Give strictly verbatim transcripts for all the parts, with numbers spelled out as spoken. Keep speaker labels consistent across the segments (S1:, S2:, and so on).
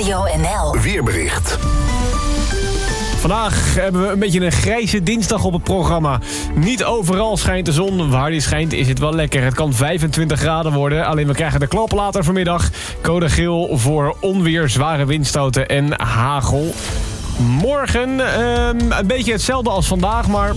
S1: Radio N L
S2: Weerbericht.
S3: Vandaag hebben we een beetje een grijze dinsdag op het programma. Niet overal schijnt de zon. Waar die schijnt is het wel lekker. Het kan vijfentwintig graden worden. Alleen we krijgen de klap later vanmiddag. Code geel voor onweer, zware windstoten en hagel. Morgen eh, een beetje hetzelfde als vandaag, maar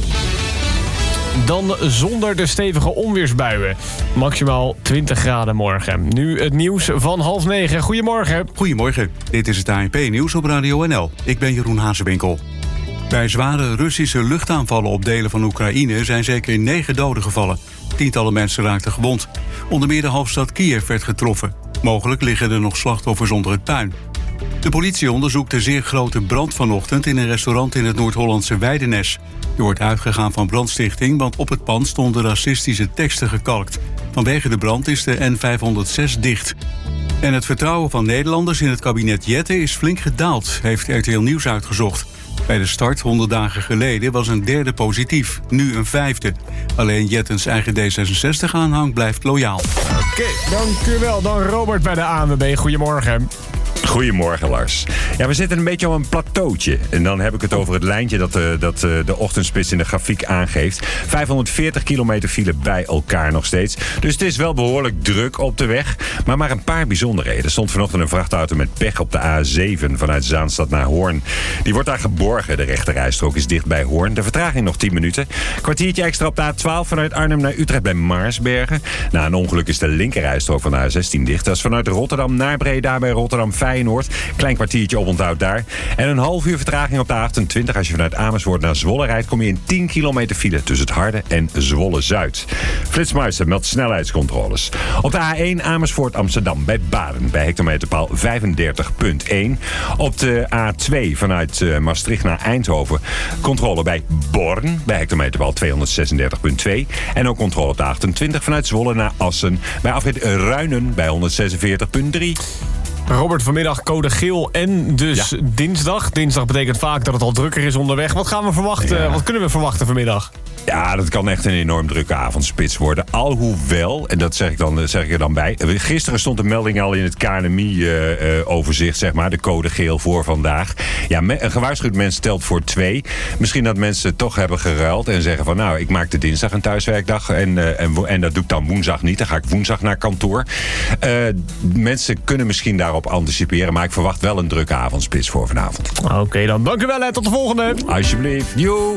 S3: dan zonder de stevige onweersbuien. Maximaal twintig graden morgen. Nu het nieuws van half negen. Goedemorgen.
S4: Goedemorgen, dit is het A N P-nieuws op Radio N L. Ik ben Jeroen Hazewinkel. Bij zware Russische luchtaanvallen op delen van Oekraïne zijn zeker negen doden gevallen. Tientallen mensen raakten gewond. Onder meer de hoofdstad Kiev werd getroffen. Mogelijk liggen er nog slachtoffers onder het puin. De politie onderzoekt de zeer grote brand vanochtend in een restaurant in het Noord-Hollandse Weidenes. Er wordt uitgegaan van brandstichting, want op het pand stonden racistische teksten gekalkt. Vanwege de brand is de N vijfhonderdzes dicht. En het vertrouwen van Nederlanders in het kabinet Jette is flink gedaald, heeft R T L Nieuws uitgezocht. Bij de start, honderd dagen geleden, was een derde positief, nu een vijfde. Alleen Jettens eigen D zesenzestig-aanhang blijft loyaal.
S3: Oké, okay, dank u wel. Dan Robert bij de A N W B. Goedemorgen.
S5: Goedemorgen, Lars. Ja, we zitten een beetje op een plateautje. En dan heb ik het over het lijntje dat, uh, dat uh, de ochtendspits in de grafiek aangeeft. vijfhonderdveertig kilometer file bij elkaar nog steeds. Dus het is wel behoorlijk druk op de weg. Maar maar een paar bijzonderheden. Er stond vanochtend een vrachtauto met pech op de A zeven vanuit Zaanstad naar Hoorn. Die wordt daar geborgen. De rechterrijstrook is dicht bij Hoorn. De vertraging nog tien minuten. Kwartiertje extra op de A twaalf vanuit Arnhem naar Utrecht bij Maarsbergen. Na een ongeluk is de linkerrijstrook van de A zestien dicht. Dat is vanuit Rotterdam naar Breda bij Rotterdam Feyenoord. Klein kwartiertje oponthoud daar. En een half uur vertraging op de A achtentwintig. Als je vanuit Amersfoort naar Zwolle rijdt, kom je in tien kilometer file tussen het Harde en Zwolle-Zuid. Flitsmeister meldt snelheidscontroles. Op de A één Amersfoort Amsterdam bij Baden bij hectometerpaal vijfendertig komma één. Op de A twee vanuit uh, Maastricht naar Eindhoven controle bij Born bij hectometerpaal tweehonderdzesendertig komma twee. En ook controle op de achtentwintig vanuit Zwolle naar Assen bij afrit Ruinen bij honderdzesenveertig komma drie.
S3: Robert, vanmiddag code geel en dus ja. dinsdag. Dinsdag betekent vaak dat het al drukker is onderweg. Wat gaan we verwachten? Ja. Wat kunnen we verwachten vanmiddag?
S5: Ja, dat kan echt een enorm drukke avondspits worden. Alhoewel, en dat zeg ik, dan, zeg ik er dan bij. Gisteren stond de melding al in het K N M I-overzicht, uh, uh, zeg maar. De code geel voor vandaag. Ja, me, een gewaarschuwd mens telt voor twee. Misschien dat mensen toch hebben geruild en zeggen van, nou, ik maak de dinsdag een thuiswerkdag. En, uh, en, en dat doe ik dan woensdag niet. Dan ga ik woensdag naar kantoor. Uh, mensen kunnen misschien daarop anticiperen. Maar ik verwacht wel een drukke avondspits voor vanavond.
S3: Oké, okay, dan dank u wel en tot de volgende.
S5: Alsjeblieft. Joe.